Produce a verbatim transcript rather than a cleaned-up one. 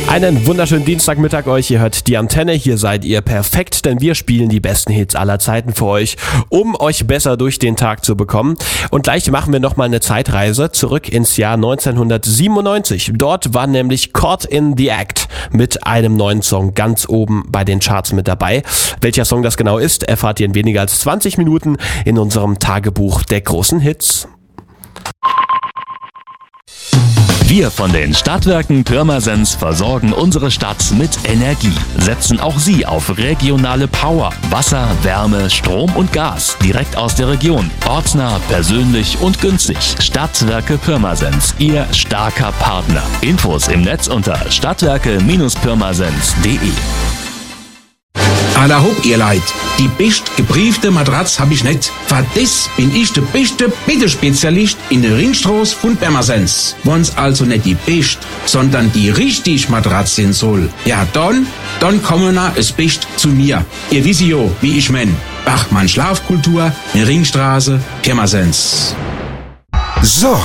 Einen wunderschönen Dienstagmittag euch, ihr hört die Antenne, hier seid ihr perfekt, denn wir spielen die besten Hits aller Zeiten für euch, um euch besser durch den Tag zu bekommen. Und gleich machen wir nochmal eine Zeitreise zurück ins Jahr neunzehnhundertsiebenundneunzig. Dort war nämlich Caught in the Act mit einem neuen Song ganz oben bei den Charts mit dabei. Welcher Song das genau ist, erfahrt ihr in weniger als zwanzig Minuten in unserem Tagebuch der großen Hits. Wir von den Stadtwerken Pirmasens versorgen unsere Stadt mit Energie, setzen auch Sie auf regionale Power, Wasser, Wärme, Strom und Gas direkt aus der Region, ortsnah, persönlich und günstig. Stadtwerke Pirmasens, Ihr starker Partner. Infos im Netz unter stadtwerke Bindestrich pirmasens punkt de. Alla hopp, ihr Leid. Die best gebriefte Matratz hab ich nicht. Für das bin ich der beste Bittespezialist in der Ringstraße von Pirmasens. Wenn's also nicht die best, sondern die richtig Matratz sein soll, ja dann, dann kommen na es best zu mir. Ihr wisst ja, wie ich mein. Bachmann Schlafkultur, in Ringstraße, Pirmasens. So,